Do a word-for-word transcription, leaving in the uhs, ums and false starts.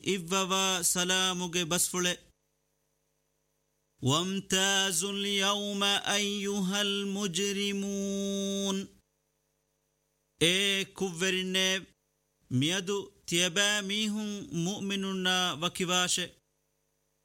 إفوا سلامك بسفل وامتازوا اليوم أيها المجرمون إيه كفرنب ميدو تيبا ميهم مؤمنون وكباش